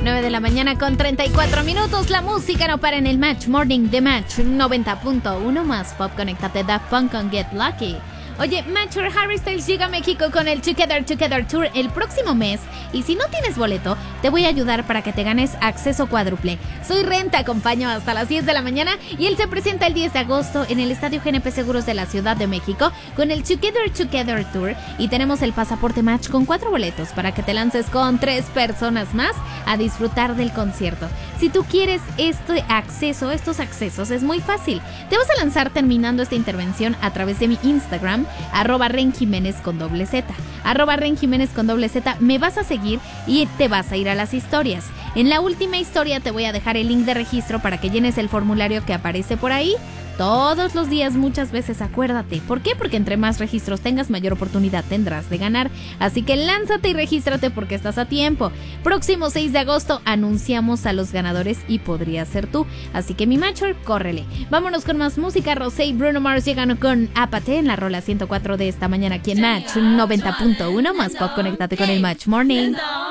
9 de la mañana con 34 minutos. La música no para en el Match Morning de Match 90.1 más pop. Conéctate Daft Punk con Get Lucky. Oye, Matcher, Harry Styles llega a México con el Together Tour el próximo mes. Y si no tienes boleto, te voy a ayudar para que te ganes acceso cuádruple. Soy Ren, te acompaño hasta las 10 de la mañana. Y él se presenta el 10 de agosto en el Estadio GNP Seguros de la Ciudad de México con el Together Tour. Y tenemos el pasaporte Match con 4 boletos para que te lances con 3 personas más a disfrutar del concierto. Si tú quieres estos accesos, es muy fácil. Te vas a lanzar terminando esta intervención a través de mi Instagram, @RenJiménez con doble Z. @RenJiménez con doble Z. Me vas a seguir y te vas a ir a las historias. En la última historia te voy a dejar el link de registro para que llenes el formulario que aparece por ahí. Todos los días, muchas veces, acuérdate. ¿Por qué? Porque entre más registros tengas, mayor oportunidad tendrás de ganar. Así que lánzate y regístrate porque estás a tiempo. Próximo 6 de agosto anunciamos a los ganadores y podría ser tú. Así que mi Matcher, córrele. Vámonos con más música. Rosé y Bruno Mars llegan con Apathy en la rola 104 de esta mañana aquí en Match 90.1 más pop. Conéctate con el Match Morning.